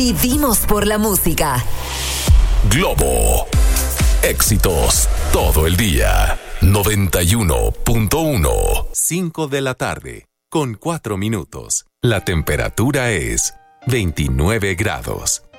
Vivimos por la música. Globo. Éxitos todo el día. 91.1. 5 de la tarde, con 4 minutos. La temperatura es 29 grados.